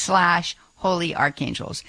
EWTN.com/Holy Archangels.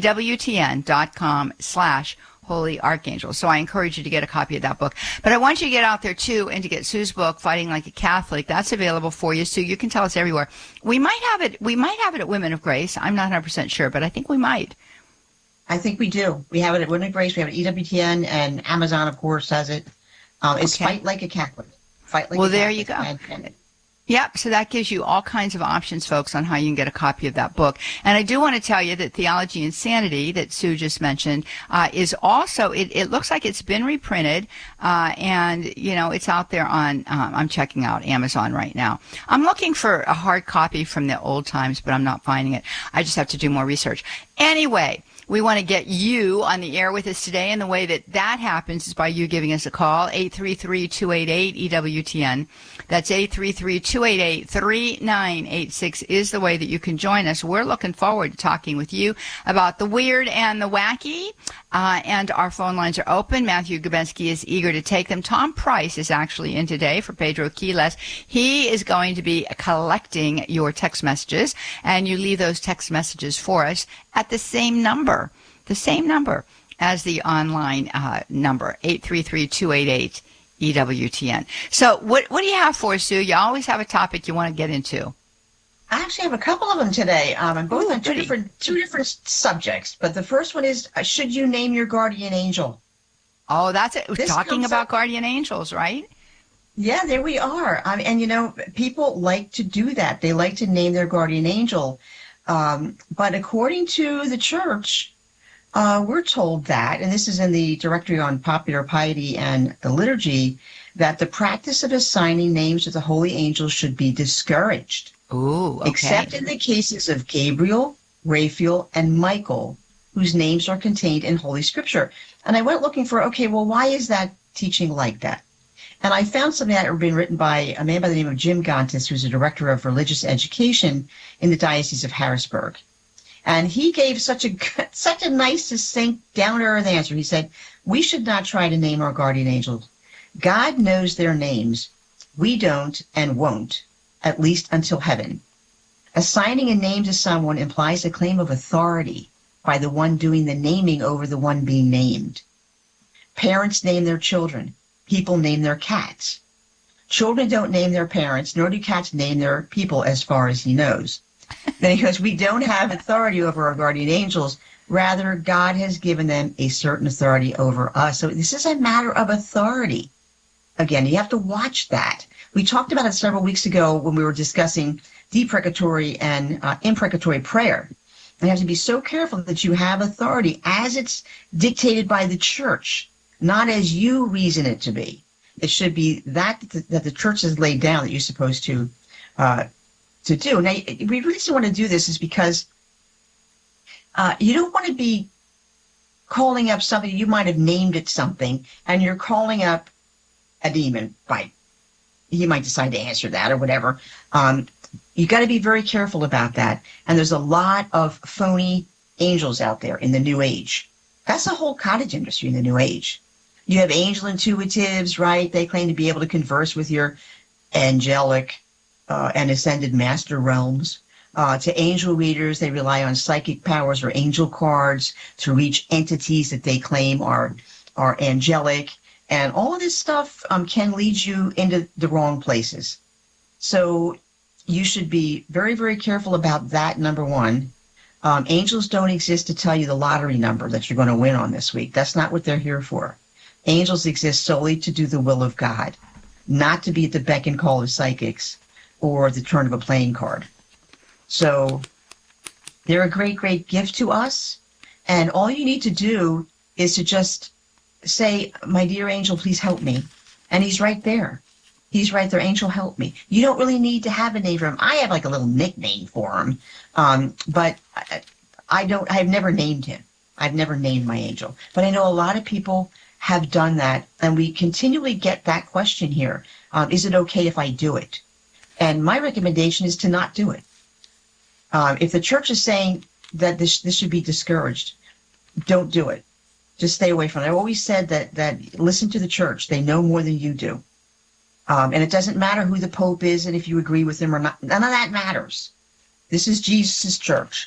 EWTN.com/Holy Archangels. So I encourage you to get a copy of that book. But I want you to get out there too and to get Sue's book, Fighting Like a Catholic. That's available for you. Sue, you can tell us everywhere. We might have it at Women of Grace. I'm not 100% sure, but I think we might. I think we do. We have it at Women of Grace. We have it at EWTN, and Amazon, of course, has it. It's Fight Like a Catholic. Fight Like a Catholic. Well, there you go. Yep. So that gives you all kinds of options, folks, on how you can get a copy of that book. And I do want to tell you that Theology and Sanity that Sue just mentioned is also, it looks like it's been reprinted, and, you know, it's out there on, I'm checking out Amazon right now. I'm looking for a hard copy from the old times, but I'm not finding it. I just have to do more research. Anyway, we want to get you on the air with us today, and the way that happens is by you giving us a call, 833-288-EWTN. That's 833-288-3986 is the way that you can join us. We're looking forward to talking with you about the weird and the wacky, and our phone lines are open. Matthew Gubensky is eager to take them. Tom Price is actually in today for Pedro Quiles. He is going to be collecting your text messages, and you leave those text messages for us at the same number as the online number, 833-288-EWTN. So what do you have for us, Sue? You always have a topic you want to get into. I actually have a couple of them today, and both on two different subjects. But the first one is, should you name your guardian angel? Oh, that's it. We're talking about guardian angels, right? Yeah, there we are. And, you know, people like to do that. They like to name their guardian angel. But according to the church, we're told that, and this is in the Directory on Popular Piety and the Liturgy, that the practice of assigning names to the holy angels should be discouraged. Ooh, okay. Except in the cases of Gabriel, Raphael, and Michael, whose names are contained in Holy Scripture. And I went looking for, okay, well, why is that teaching like that? And I found something that had been written by a man by the name of Jim Gontis, who's a director of religious education in the Diocese of Harrisburg. And he gave such a nice, succinct, down-to-earth answer. He said, we should not try to name our guardian angels. God knows their names. We don't and won't, at least until heaven. Assigning a name to someone implies a claim of authority by the one doing the naming over the one being named. Parents name their children. People name their cats. Children don't name their parents, nor do cats name their people, as far as he knows. Then he goes, we don't have authority over our guardian angels. Rather, God has given them a certain authority over us. So this is a matter of authority. Again, you have to watch that. We talked about it several weeks ago when we were discussing deprecatory and imprecatory prayer. And you have to be so careful that you have authority as it's dictated by the church, not as you reason it to be. It should be that the church has laid down that you're supposed to do. Now, we really want to do this is because you don't want to be calling up somebody, you might have named it something, and you're calling up a demon. Right. You might decide to answer that or whatever. You got to be very careful about that. And there's a lot of phony angels out there in the New Age. That's a whole cottage industry in the New Age. You have angel intuitives, right? They claim to be able to converse with your angelic and ascended master realms. To angel readers, they rely on psychic powers or angel cards to reach entities that they claim are angelic. And all of this stuff can lead you into the wrong places. So you should be very, very careful about that, number one. Angels don't exist to tell you the lottery number that you're going to win on this week. That's not what they're here for. Angels exist solely to do the will of God, not to be at the beck and call of psychics or the turn of a playing card. So they're a great, great gift to us. And all you need to do is to just say, my dear angel, please help me. And he's right there. He's right there. Angel, help me. You don't really need to have a name for him. I have like a little nickname for him. But I've never named him. I've never named my angel. But I know a lot of people have done that. And we continually get that question here. Is it okay if I do it? And my recommendation is to not do it. If the church is saying that this should be discouraged, don't do it. Just stay away from it. I've always said that listen to the church. They know more than you do. And it doesn't matter who the Pope is and if you agree with him or not. None of that matters. This is Jesus' church.